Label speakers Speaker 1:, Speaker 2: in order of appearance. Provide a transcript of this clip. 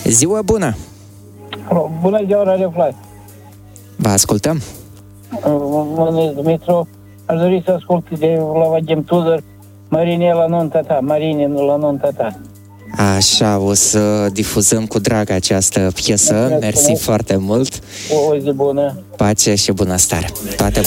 Speaker 1: Ziua bună!
Speaker 2: Bună ziua, Radio Flash.
Speaker 1: Vă ascultăm.
Speaker 2: Mă numesc Dumitru. Aș dori să ascult de la Vadim Tudor Marine la nunta ta, Marine la nunta ta.
Speaker 1: Așa, o să difuzăm cu drag această piesă. Mersi foarte mult.
Speaker 2: O zi bună.
Speaker 1: Pace și bunăstare. Toate bune.